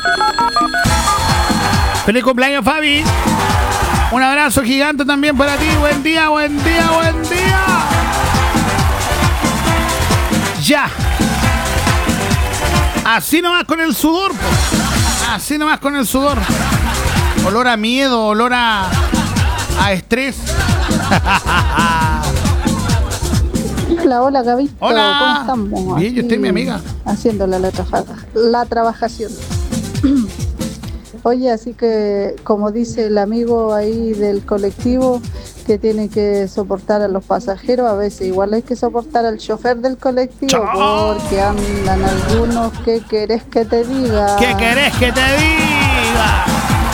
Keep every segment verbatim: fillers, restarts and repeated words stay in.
Feliz cumpleaños, Fabi. Un abrazo gigante también para ti. Buen día, buen día, buen día. Ya. Así nomás con el sudor. Así nomás con el sudor. Olor a miedo, olor a, a estrés. Hola, hola, Gabito. Hola. ¿Cómo estamos? Bien, yo estoy mi amiga. Haciéndole la, trafa- la trabajación. Oye, así que como dice el amigo ahí del colectivo que tiene que soportar a los pasajeros, a veces igual hay que soportar al chofer del colectivo. ¡Chao! Porque andan algunos que querés que te diga. ¿Qué querés que te diga?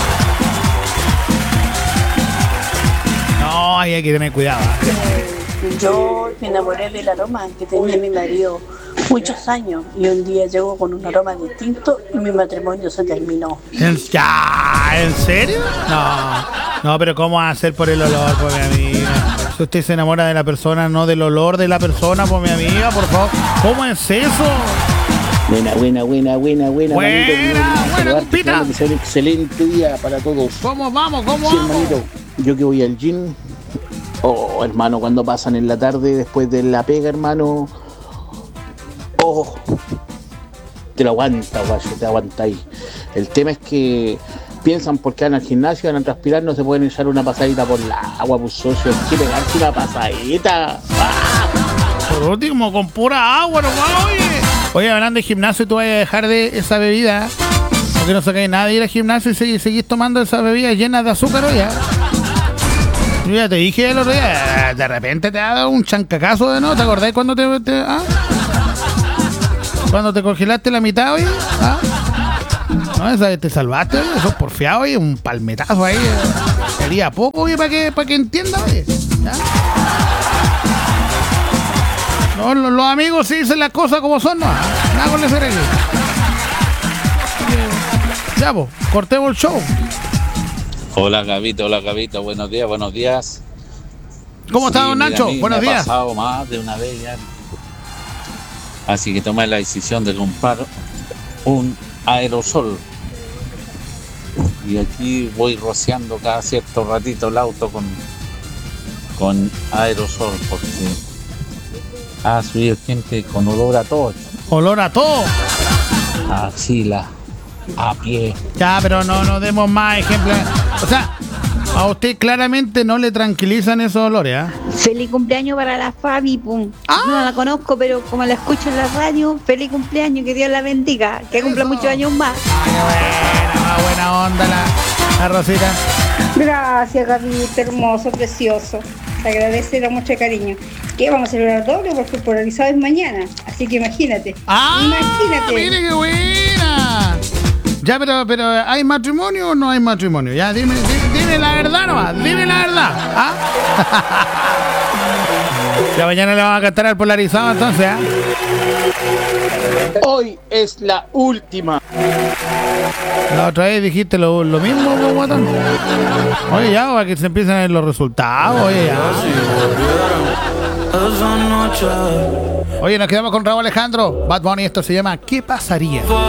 No, ahí hay que tener cuidado. Yo me enamoré del aroma que tenía mi marido muchos años y un día llegó con un aroma distinto y mi matrimonio se terminó. ¿En, ya, ¿en serio? No, no, pero ¿cómo va a hacer por el olor, por mi amiga? Si usted se enamora de la persona, no del olor de la persona, por mi amiga, por favor. ¿Cómo es eso? Buena, buena, buena, buena, buena. Buena, manito, buena, compita. Que sea un excelente día para todos. ¿Cómo vamos? ¿Cómo Sí, vamos? hermanito, yo que voy al gym. Oh, hermano, cuando pasan en la tarde después de la pega, hermano. Oh, te lo aguanta, guayo, te aguanta ahí. El tema es que piensan porque van al gimnasio, van a transpirar, no se pueden echar una pasadita por la agua, pues socio. Hay que pegarse una pasadita. ¡Ah! Por último, con pura agua nomás, oye. Oye, hablando de gimnasio, tú vas a dejar de esa bebida. Porque no sacáis nada de ir al gimnasio y seguís, seguís tomando esa bebida llena de azúcar, oye. Yo ya te dije el otro día, de repente te ha dado un chancacazo de no, ¿te acordás cuando te, te ah? Cuando te congelaste la mitad, oye? ¿Ah? No, esa vez te salvaste, oye, sos porfiado, oye, un palmetazo ahí. Sería poco, oye, para que, para que entienda, oye. ¿Ya? No, los, los amigos sí dicen las cosas como son, no, nada con ese regalo. Ya, pues, cortemos el show. Hola Gabito, hola Gabito, buenos días, buenos días. ¿Cómo está, Sí, don mira, Nacho? a mí Buenos me ha días. pasado más de una vez ya. Así que tomé la decisión de comprar un aerosol. Y aquí voy rociando cada cierto ratito el auto con, con aerosol porque ha subido gente con olor a todo. Olor a todo. A axila, a pie. Ya, pero no, no demos más ejemplos. O sea, a usted claramente no le tranquilizan esos olores, ¿ah? ¿eh? Feliz cumpleaños para la Fabi, pum. ¡Ah! No la conozco, pero como la escucho en la radio, feliz cumpleaños, que Dios la bendiga, que cumpla Eso. muchos años más. Ay, buena, buena onda la, la Rosita. Gracias, Gabito, hermoso, precioso. Te agradece con mucho cariño. Que vamos a celebrar doble porque el polarizado es mañana. Así que imagínate. ¡Ah! Imagínate. ¡Mire qué buena! Ya, pero, pero ¿hay matrimonio o no hay matrimonio? Ya, dime, dime, dime la verdad nomás, dime la verdad. ¿Ah? Ya mañana le vamos a cantar al polarizado entonces, ¿ah? Hoy es la última. La otra vez dijiste lo, lo mismo, ¿no, guatón? Oye, ya, para que se empiecen a ver los resultados, oye, ya. Oye, nos quedamos con Raúl Alejandro. Bad Bunny, esto se llama ¿Qué pasaría?